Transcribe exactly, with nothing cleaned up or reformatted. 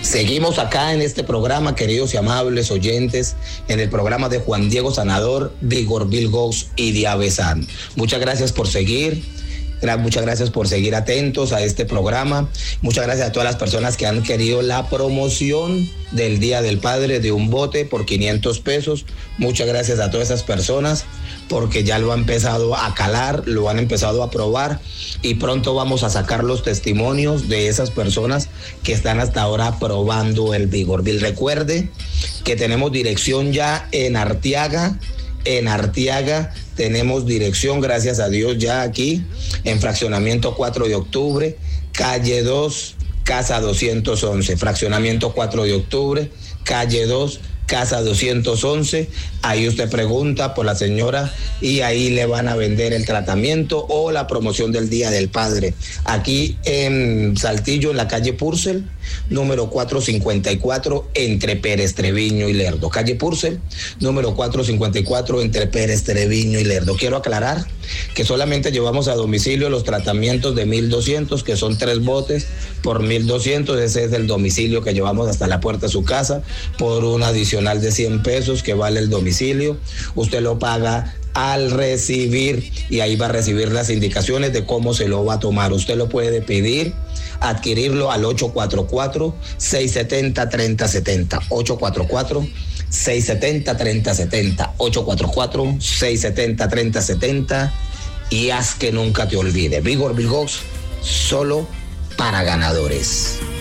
Seguimos acá en este programa, queridos y amables oyentes, en el programa de Juan Diego Sanador, Vigor Bilgox y Diabesan. Muchas gracias por seguir. Muchas gracias por seguir atentos a este programa. Muchas gracias a todas las personas que han querido la promoción del Día del Padre de un bote por quinientos pesos. Muchas gracias a todas esas personas porque ya lo han empezado a calar, lo han empezado a probar y pronto vamos a sacar los testimonios de esas personas que están hasta ahora probando el Vigorbil. Recuerde que tenemos dirección ya en Arteaga. En Arteaga tenemos dirección, gracias a Dios, ya aquí en Fraccionamiento cuatro de octubre, calle dos, casa doscientos once. Fraccionamiento cuatro de octubre, calle dos, casa doscientos once. Ahí usted pregunta por la señora y ahí le van a vender el tratamiento o la promoción del Día del Padre. Aquí en Saltillo, en la calle Purcell, número cuatrocientos cincuenta y cuatro, entre Pérez Treviño y Lerdo. Calle Purcell, número cuatrocientos cincuenta y cuatro, entre Pérez Treviño y Lerdo. Quiero aclarar que solamente llevamos a domicilio los tratamientos de mil doscientos, que son tres botes por mil doscientos. Ese es el domicilio que llevamos hasta la puerta de su casa por un adicional de cien pesos que vale el domicilio. Usted lo paga al recibir y ahí va a recibir las indicaciones de cómo se lo va a tomar. Usted lo puede pedir, adquirirlo al ocho cuatro cuatro, seis siete cero, tres cero siete cero, ocho cuatro cuatro, seis siete cero, tres cero siete cero, ocho cuatro cuatro, seis siete cero, tres cero siete cero y haz que nunca te olvide. Vigor Bilgox, solo para ganadores.